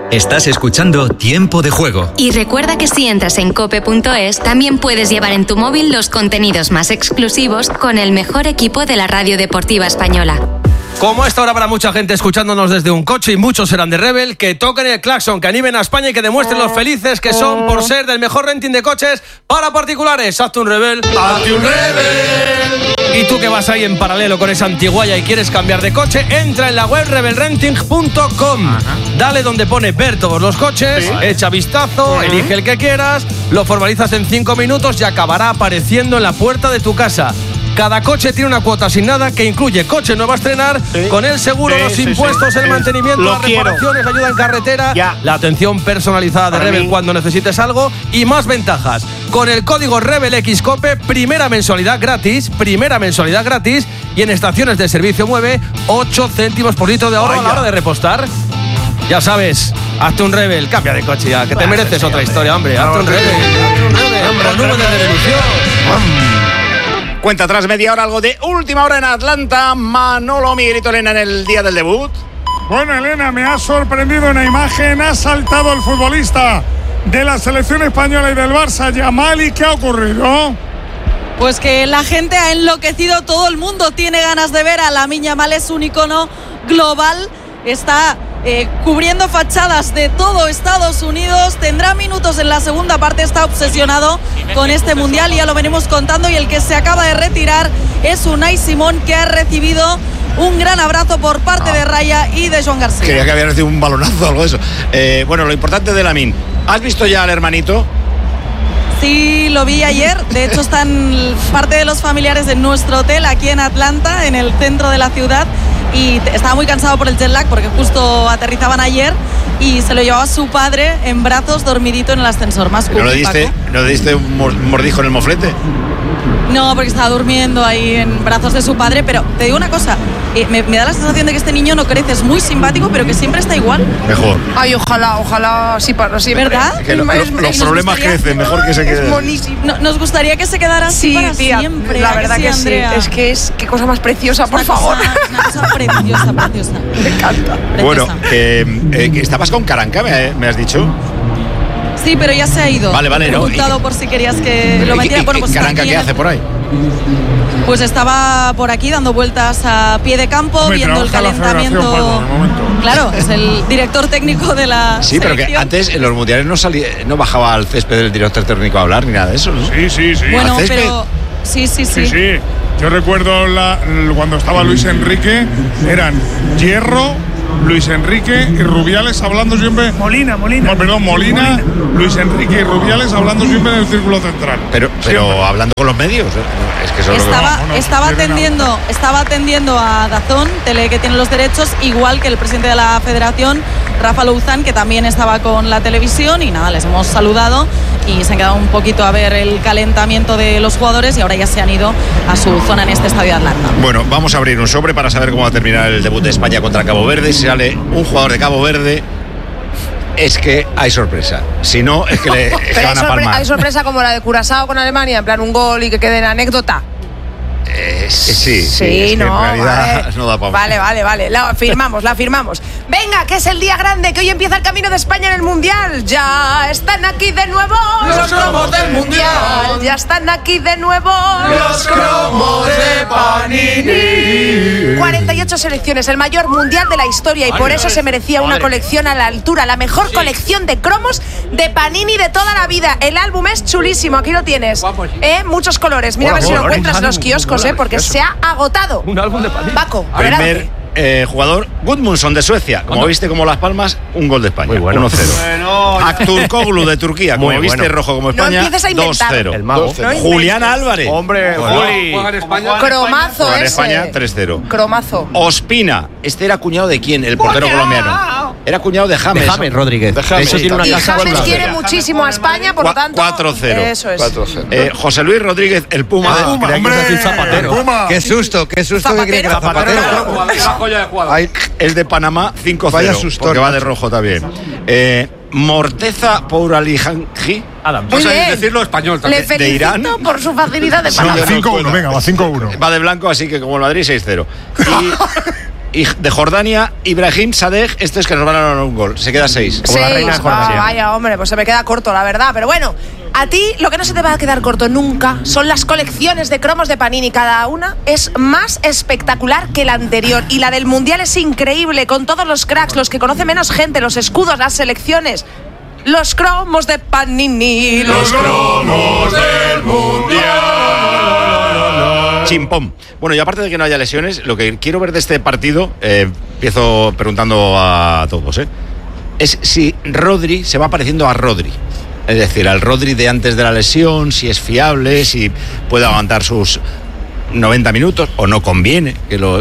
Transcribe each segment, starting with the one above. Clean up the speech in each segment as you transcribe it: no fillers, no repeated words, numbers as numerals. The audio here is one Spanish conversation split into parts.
Estás escuchando Tiempo de Juego. Y recuerda que si entras en cope.es, también puedes llevar en tu móvil los contenidos más exclusivos con el mejor equipo de la radio deportiva española. Como esta hora para mucha gente escuchándonos desde un coche y muchos serán de Rebel, que toquen el claxon, que animen a España y que demuestren lo felices que son por ser del mejor renting de coches para particulares. Hazte un Rebel. ¡Hazte un Rebel! Y tú que vas ahí en paralelo con esa antiguaya y quieres cambiar de coche, entra en la web rebelrenting.com. Dale donde pone ver todos los coches, echa vistazo, elige el que quieras, lo formalizas en 5 minutos y acabará apareciendo en la puerta de tu casa. Cada coche tiene una cuota sin nada que incluye coche nuevo a estrenar, con el seguro, los impuestos, el mantenimiento, las reparaciones, la ayuda en carretera, la atención personalizada de Rebel cuando necesites algo y más ventajas. Con el código RebelXCOPE, primera mensualidad gratis y en estaciones de servicio mueve 8 céntimos por litro de ahorro a la hora de repostar. Ya sabes, hazte un Rebel, cambia de coche ya, que te mereces otra historia, hombre. Hazte un Rebel, con nube de revolución. Cuenta tras media hora algo de última hora en Atlanta. Manolo, Miguelito, Elena, en el día del debut. Bueno, Elena, me ha sorprendido una imagen. Ha saltado el futbolista de la selección española y del Barça, Yamal. ¿Y qué ha ocurrido? Pues que la gente ha enloquecido. Todo el mundo tiene ganas de ver a Lamine Yamal. Es un icono global. Está cubriendo fachadas de todo Estados Unidos. Tendrá minutos en la segunda parte. Está obsesionado con este mundial y ya lo venimos contando. Y el que se acaba de retirar es Unai Simón, que ha recibido un gran abrazo por parte de Raya y de Joan García. Creía que había recibido un balonazo o algo de eso. Bueno, lo importante de Lamine. ¿Has visto ya al hermanito? Sí, lo vi ayer. De hecho, están parte de los familiares en nuestro hotel aquí en Atlanta, en el centro de la ciudad. Y estaba muy cansado por el jet lag porque justo aterrizaban ayer y se lo llevaba su padre en brazos, dormidito en el ascensor. Más ¿No le diste un mordijo en el moflete? No, porque estaba durmiendo ahí en brazos de su padre. Pero te digo una cosa, me da la sensación de que este niño no crece. Es muy simpático, pero que siempre está igual. Mejor. Ay, ojalá sí para siempre. ¿Verdad? Que los problemas crecen, mejor que se quede. Es buenísimo. Nos gustaría que se quedara así para siempre. La verdad que sí. Es que qué cosa más preciosa, por favor. Una cosa preciosa. Me encanta. Bueno, que estabas con Caranca, me has dicho. Sí, pero ya se ha ido. Vale, He preguntado por si querías que lo metiera. Bueno, pues ¿Caranca qué hace por ahí? Pues estaba por aquí dando vueltas a pie de campo, viendo el calentamiento. Claro, es el director técnico de la Sí, pero selección. que antes en los mundiales no bajaba al césped del director técnico a hablar ni nada de eso, ¿no? Sí. Bueno, pero sí. Yo recuerdo cuando estaba Luis Enrique, eran Hierro, Luis Enrique y Rubiales hablando siempre. Molina, Luis Enrique y Rubiales hablando siempre en el círculo central. Pero hablando con los medios, es que eso estaba atendiendo a Dazón, tele que tiene los derechos, igual que el presidente de la Federación, Rafa Louzán, que también estaba con la televisión, y nada, les hemos saludado y se han quedado un poquito a ver el calentamiento de los jugadores y ahora ya se han ido a su zona en este estadio de Atlanta. Bueno, vamos a abrir un sobre para saber cómo va a terminar el debut de España contra Cabo Verde. Si sale un jugador de Cabo Verde, es que hay sorpresa. Si no, es que que van a palmar. Hay sorpresa como la de Curazao con Alemania, en plan un gol y que quede en anécdota. Sí, no, en realidad no da para Vale. La firmamos. Venga, que es el día grande, que hoy empieza el camino de España en el Mundial. Ya están aquí de nuevo los cromos del Mundial. Ya están aquí de nuevo los cromos de Panini. 48 selecciones, el mayor mundial de la historia, y por eso se merecía una colección a la altura, la mejor colección de cromos de Panini de toda la vida. El álbum es chulísimo, aquí lo tienes. Muchos colores. Mira a ver si lo encuentras en los kioscos, porque se ha agotado. Un álbum de Panini. Paco, primer jugador, Gudmundsson de Suecia. Como viste, como Las Palmas, un gol de España. 1-0. Akturkoglu de Turquía. Como viste, rojo como España. No empieces a inventar. 2-0. El mago. Julián Álvarez. Hombre, Juli. Juega en España. Cromazo Juega en ese. España, 3-0. Cromazo. Ospina. Este era cuñado de quién? El portero colombiano. Era cuñado de James. De James Rodríguez. De James. Eso tiene una Y casa. James quiere muchísimo a España, por lo tanto. 4-0. Eso es. 4-0. José Luis Rodríguez, el Puma. Creía que ibas a decir Zapatero. Qué susto que creía que era Zapatero. El de Panamá, 5-0. Vaya susto, porque va de rojo también. Morteza Pouralihanji. Muy bien. decirlo español también. Le felicito de Irán. por su facilidad de palabras. 5-1, venga, va 5-1. Va de blanco, así que como el Madrid, 6-0. Y de Jordania, Ibrahim Sadeh, este es que nos van a dar un gol. Se queda 6. Sí, vaya, hombre, pues se me queda corto, la verdad. Pero bueno, a ti lo que no se te va a quedar corto nunca son las colecciones de cromos de Panini. Cada una es más espectacular que la anterior. Y la del Mundial es increíble, con todos los cracks, los que conoce menos gente, los escudos, las selecciones. Los cromos de Panini. Los cromos del Mundial. Chimpón. Bueno, y aparte de que no haya lesiones, lo que quiero ver de este partido, empiezo preguntando a todos, es si Rodri se va pareciendo a Rodri. Es decir, al Rodri de antes de la lesión, si es fiable, si puede aguantar sus 90 minutos o no conviene.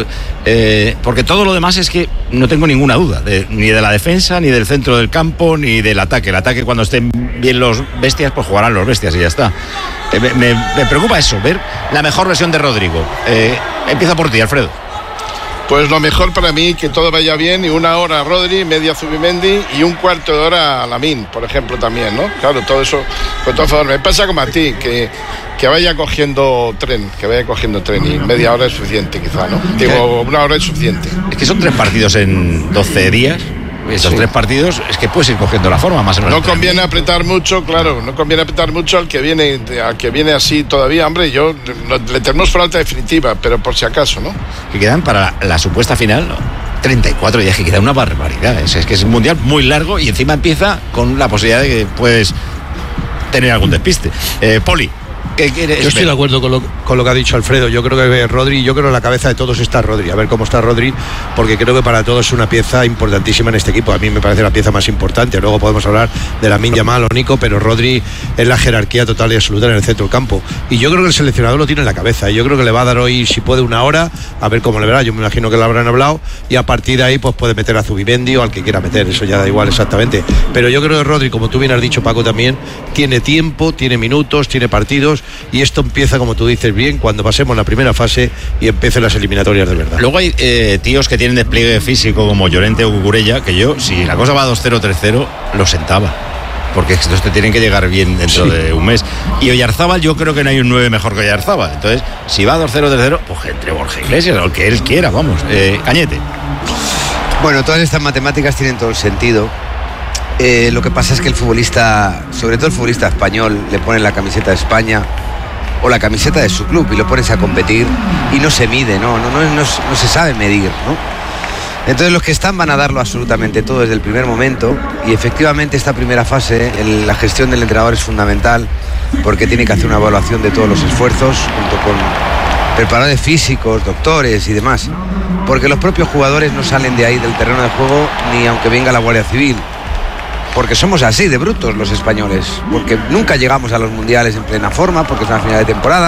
Porque todo lo demás es que no tengo ninguna duda, ni de la defensa, ni del centro del campo, ni del ataque. El ataque, cuando estén bien los bestias, pues jugarán los bestias y ya está. Me preocupa eso, ver la mejor versión de Rodrigo. Empieza por ti, Alfredo. Pues lo mejor para mí, que todo vaya bien, y 1 hora a Rodri, media Zubimendi y 1/4 de hora a Lamine, por ejemplo, también, ¿no? Claro, todo eso, con todo favor. Me pasa como a ti, que vaya cogiendo tren, y media hora es suficiente, quizá, ¿no? Digo, 1 hora es suficiente. Es que son 3 partidos en 12 días. Esos 3 partidos es que puedes ir cogiendo la forma más o menos. No conviene apretar mucho, claro, no conviene apretar mucho al que viene así todavía. Hombre, le tenemos por alta definitiva, pero por si acaso, ¿no? Que quedan para la supuesta final, ¿no? 34 días, que queda una barbaridad. Es que es un mundial muy largo y encima empieza con la posibilidad de que puedes tener algún despiste. Poli, ¿qué quieres? Yo estoy de acuerdo con lo que ha dicho Alfredo. Yo creo que Rodri, yo creo que en la cabeza de todos está Rodri. A ver cómo está Rodri, porque creo que para todos es una pieza importantísima en este equipo. A mí me parece la pieza más importante. Luego podemos hablar de Lamine Yamal o Nico, pero Rodri es la jerarquía total y absoluta en el centro del campo. Y yo creo que el seleccionador lo tiene en la cabeza. Yo creo que le va a dar hoy, si puede, 1 hora, a ver cómo le verá. Yo me imagino que lo habrán hablado, y a partir de ahí pues puede meter a Zubimendi o al que quiera meter. Eso ya da igual exactamente. Pero yo creo que Rodri, como tú bien has dicho, Paco, también tiene tiempo, tiene minutos, tiene partidos, y esto empieza, como tú dices bien, cuando pasemos la primera fase y empiecen las eliminatorias de verdad. Luego hay tíos que tienen despliegue físico como Llorente o Cucurella, que yo, si la cosa va 2-0, 3-0, lo sentaba. Porque estos te tienen que llegar bien dentro de un mes. Y Oyarzábal, yo creo que no hay un 9 mejor que Oyarzábal. Entonces, si va 2-0, 3-0, pues entre Borja Iglesias o el que él quiera, vamos. Cañete. Bueno, todas estas matemáticas tienen todo el sentido. Lo que pasa es que el futbolista, sobre todo el futbolista español, le pone la camiseta de España o la camiseta de su club y lo pones a competir y no se mide, no se sabe medir, ¿no? Entonces los que están van a darlo absolutamente todo desde el primer momento, y efectivamente esta primera fase, la gestión del entrenador es fundamental, porque tiene que hacer una evaluación de todos los esfuerzos junto con preparadores físicos, doctores y demás, porque los propios jugadores no salen de ahí del terreno de juego ni aunque venga la Guardia Civil. Porque somos así de brutos los españoles, porque nunca llegamos a los mundiales en plena forma, porque es una final de temporada.